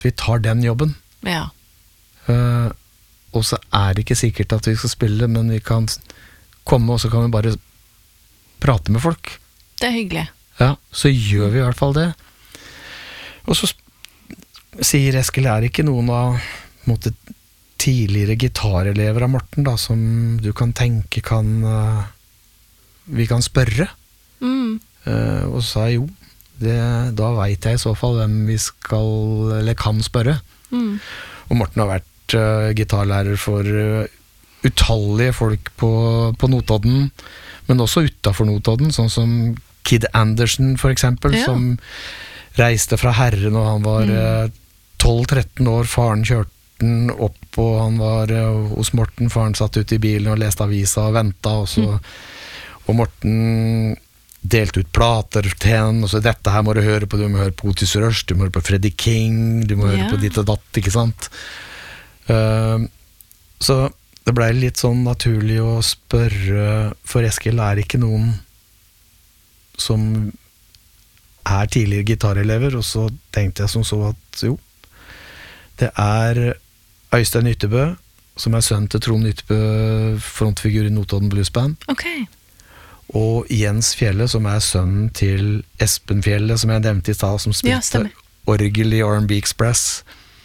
vi tar den jobben. Ja. Og så det ikke sikkert at vi skal spille, men vi kan komme, og så kan vi bare prate med folk. Det hyggelig. Ja, så gjør vi i hvert fall det. Og så sier Eskil, ikke noen av tidligere gitarelever av Morten da, som du kan tenke vi kan spørre? Og så sa jeg jo, da vet jeg i så fall hvem vi skal, eller kan spørre. Og Morten har vært gitarlærer for utallige folk på Notodden, men også utenfor Notodden, sånn som Kid Anderson for eksempel, som reiste fra Herre når han var 12-13 år. Faren kjørte den opp, og han var hos Morten. Faren satt ute i bilen og leste avisa og ventet, og Morten delte ut plater til henne, og så dette her må du høre på, du må høre på Otis Rush, du må høre på Freddie King, du må høre på ditt og datt, ikke sant? Så det ble litt sånn naturlig å spørre, for Eskil ikke noen som tidligere gitarelever, og så tenkte jeg som så at jo, det Øystein Ytterbø, som sønn til Trond Ytterbø, frontfigur i Notodden Blues Band. Ok. Og Jens Fjelle, som sønnen til Espen Fjelle, som jeg nevnte i stad, som spilte orgel i R&B Express.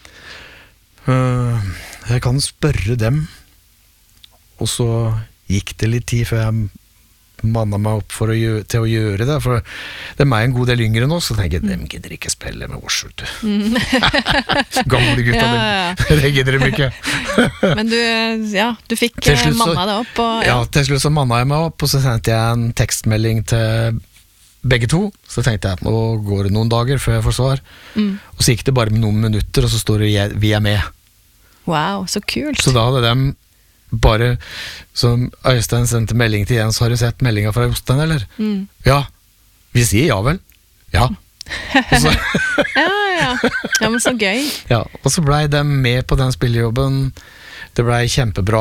Jeg kan spørre dem, og så gikk det litt tid før jeg mannet meg opp til å gjøre det, for det en god del yngre nå, så tenker jeg, dem gidder ikke spille med oss, gamle gutta, det gidder dem ikke. Men du fikk mannet deg opp. Ja, til slutt så mannet jeg meg opp, og så sendte jeg en tekstmelding til begge to, så tenkte jeg at nå går det noen dager før jeg får svar, og så gikk det bare noen minutter, og så står det vi med. Wow, så kult. Så da hadde dem bare, som Øystein sendte melding til Jens, har du sett meldingen fra Jostein, eller? Ja, vi sier ja vel. Ja. Og så, ja, men så gøy. Ja, og så ble de med på den spillejobben. Det ble kjempebra.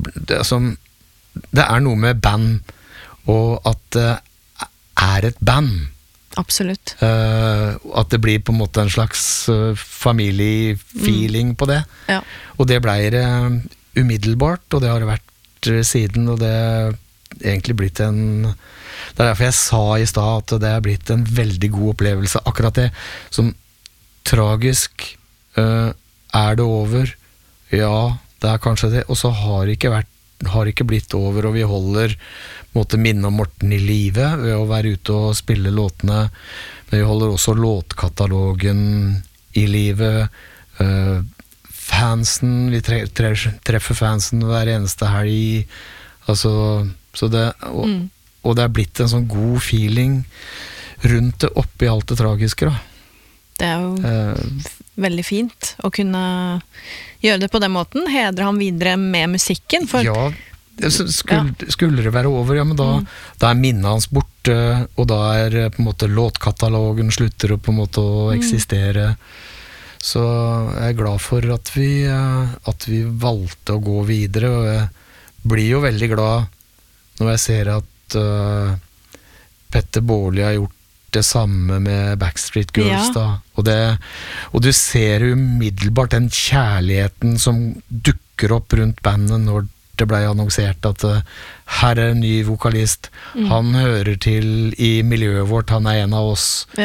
Det noe med band, og at det et band. Absolutt. At det blir på en måte en slags familiefeeling på det. Ja. Og det ble det umiddelbart, og det har det vært siden, og det egentlig blitt det derfor jeg sa i stad at det blitt en veldig god opplevelse. Akkurat det som tragisk det over? Ja, det kanskje det, og så har ikke blitt over, og vi holder måtte minne om Morten i livet ved å være ute og spille låtene, men vi holder også låtkatalogen i livet. Fansen, vi treffer fansen hver eneste helg, altså, så det, og det blitt en sånn god feeling rundt det, oppi alt det tragiske da. Det jo veldig fint å kunne gjøre det på den måten, hedre ham videre med musikken, for ja, skulle det være over, ja, men da minnet hans borte, og da på en måte låtkatalogen slutter å på en måte å eksistere. Så jeg glad for at vi valgte å gå videre, og jeg blir jo veldig glad når jeg ser at Petter Baarli har gjort det samme med Backstreet Girls da, og du ser umiddelbart den kjærligheten som dukker opp rundt bandet når det ble annonsert at her en ny vokalist, han hører til i miljøet vårt, han en av oss. Ja.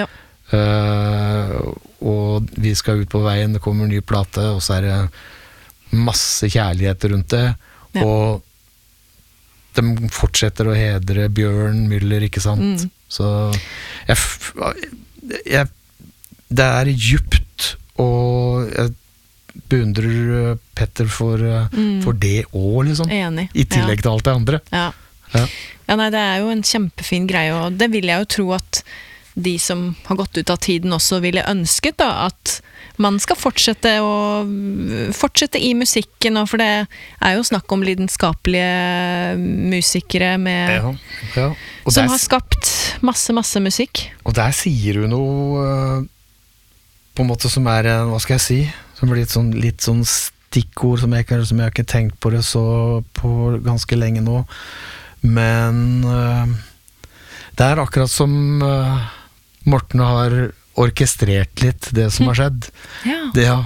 Og vi skal ut på veien, det kommer en ny plate, og så det masse kjærlighet rundt det, og de fortsetter å hedre Bjørn Müller, ikke sant? Så det djupt, og jeg beundrer Petter for det også, liksom. Enig. I tillegg til alt det andre. Ja, nei, det jo en kjempefin greie, og det vil jeg jo tro at de som har gått ut av tiden også ville ønsket da, at man skal fortsette i musikken, og for det jo snakk om lidenskapelige musikere med, som har skapt masse musikk. Og der sier du noe på en måte som hva skal jeg si, som blir litt sånn stikkord som jeg ikke tenkt på det så på ganske lenge nå, men det akkurat som Morten har orkestrert litt det som har skjedd. Ja. Det